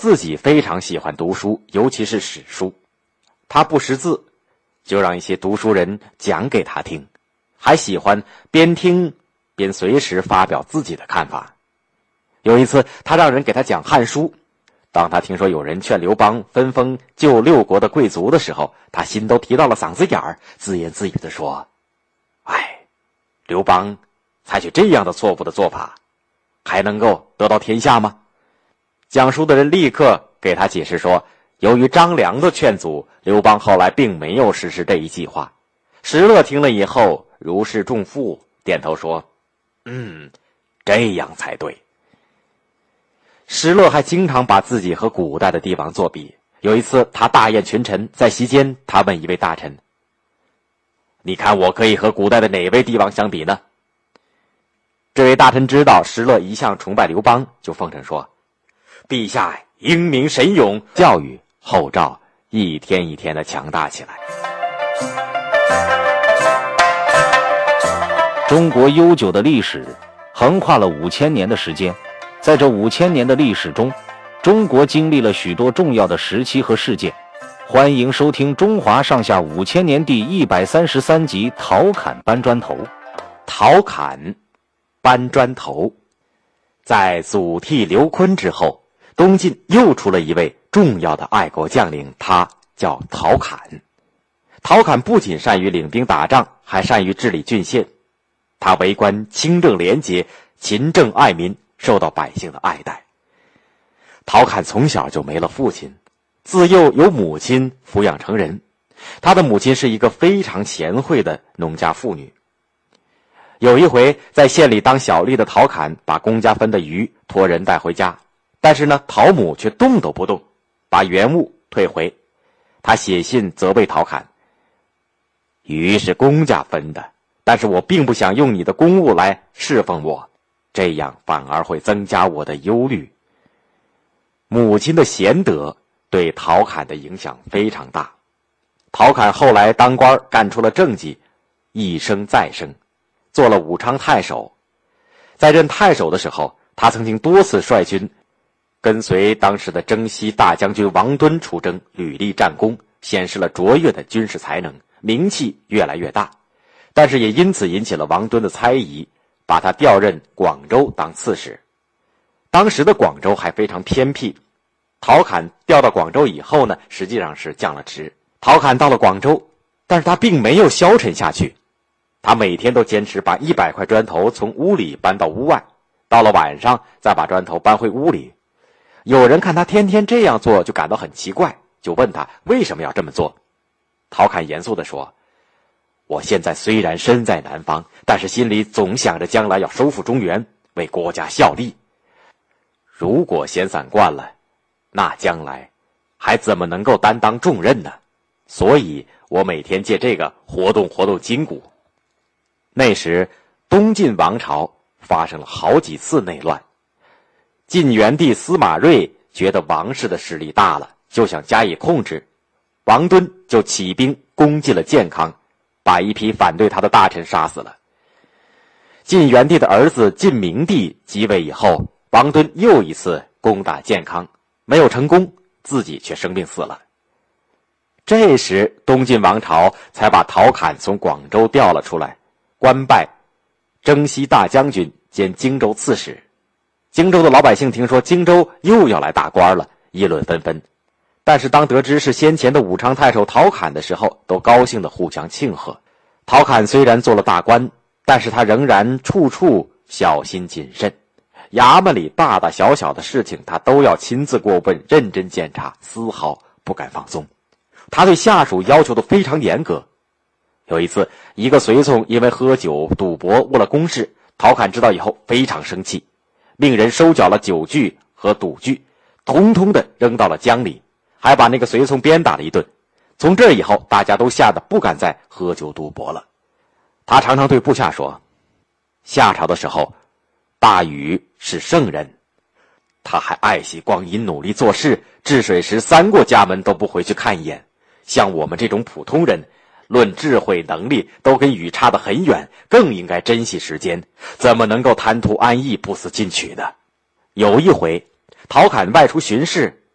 自己非常喜欢读书，尤其是史书。他不识字，就让一些读书人讲给他听，还喜欢边听边随时发表自己的看法。有一次，他让人给他讲《汉书》，当他听说有人劝刘邦分封旧六国的贵族的时候，他心都提到了嗓子眼儿，自言自语地说：刘邦采取这样的错误的做法，还能够得到天下吗？讲书的人立刻给他解释说，由于张良的劝阻，刘邦后来并没有实施这一计划。石勒听了以后如释重负，点头说：这样才对。石勒还经常把自己和古代的帝王作比。有一次他大宴群臣，在席间他问一位大臣：你看我可以和古代的哪位帝王相比呢？这位大臣知道石勒一向崇拜刘邦，就奉承说：陛下英明神勇，教育后赵一天一天的强大起来。 中国悠久的历史横跨了5000年的时间，在这5000年的历史中，中国经历了许多重要的时期和事件。欢迎收听《中华上下5000年》第133集《陶侃搬砖头》。 陶侃搬砖头。在祖逖刘琨之后，东晋又出了一位重要的爱国将领，他叫陶侃。陶侃不仅善于领兵打仗，还善于治理郡县。他为官清正廉洁，勤政爱民，受到百姓的爱戴。陶侃从小就没了父亲，自幼由母亲抚养成人。他的母亲是一个非常贤惠的农家妇女。有一回，在县里当小吏的陶侃把公家分的鱼托人带回家，但是呢，陶母却动都不动，把原物退回。他写信责备陶侃：鱼是公家分的，但是我并不想用你的公物来侍奉我，这样反而会增加我的忧虑。母亲的贤德对陶侃的影响非常大。陶侃后来当官干出了政绩，一升再升，做了武昌太守。在任太守的时候，他曾经多次率军跟随当时的征西大将军王敦出征，屡立战功，显示了卓越的军事才能，名气越来越大。但是也因此引起了王敦的猜疑，把他调任广州当刺史。当时的广州还非常偏僻，陶侃调到广州以后呢，实际上是降了职。陶侃到了广州，但是他并没有消沉下去，他每天都坚持把100块砖头从屋里搬到屋外，到了晚上再把砖头搬回屋里。有人看他天天这样做，就感到很奇怪，就问他为什么要这么做。陶侃严肃地说：我现在虽然身在南方，但是心里总想着将来要收复中原，为国家效力。如果闲散惯了，那将来还怎么能够担当重任呢？所以我每天借这个活动活动筋骨。那时东晋王朝发生了好几次内乱，晋元帝司马睿觉得王室的势力大了，就想加以控制。王敦就起兵攻进了建康，把一批反对他的大臣杀死了。晋元帝的儿子晋明帝即位以后，王敦又一次攻打建康，没有成功，自己却生病死了。这时东晋王朝才把陶侃从广州调了出来，官拜征西大将军兼荆州刺史。荆州的老百姓听说荆州又要来大官了，议论纷纷。但是当得知是先前的武昌太守陶侃的时候，都高兴地互相庆贺。陶侃虽然做了大官，但是他仍然处处小心谨慎，衙门里大大小小的事情他都要亲自过问，认真检查，丝毫不敢放松。他对下属要求都非常严格。有一次，一个随从因为喝酒赌博误了公事，陶侃知道以后非常生气，命人收缴了酒具和赌具，统统的扔到了江里，还把那个随从鞭打了一顿。从这以后，大家都吓得不敢再喝酒赌博了。他常常对部下说，夏朝的时候，大禹是圣人，他还爱惜光阴，努力做事，治水时3过家门都不回去看一眼。像我们这种普通人，论智慧能力都跟禹差得很远，更应该珍惜时间，怎么能够贪图安逸不思进取呢？有一回，陶侃外出巡视，